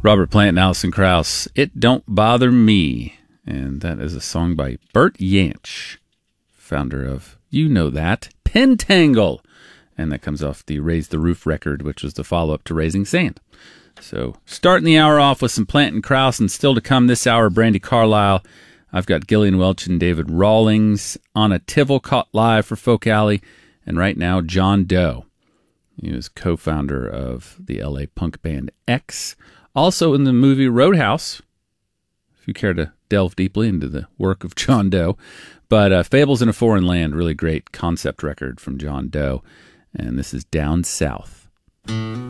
Robert Plant and Alison Krauss, It Don't Bother Me. And that is a song by Bert Jansch, founder of, you know that, Pentangle. And that comes off the Raise the Roof record, which was the follow-up to Raising Sand. So starting the hour off with some Plant and Krauss, and still to come this hour, Brandi Carlile. I've got Gillian Welch and David Rawlings. Anna Tivel caught live for Folk Alley. And right now, John Doe. He was co-founder of the LA punk band X. Also in the movie Roadhouse, if you care to delve deeply into the work of John Doe. But Fables in a Foreign Land, really great concept record from John Doe. And this is Down South.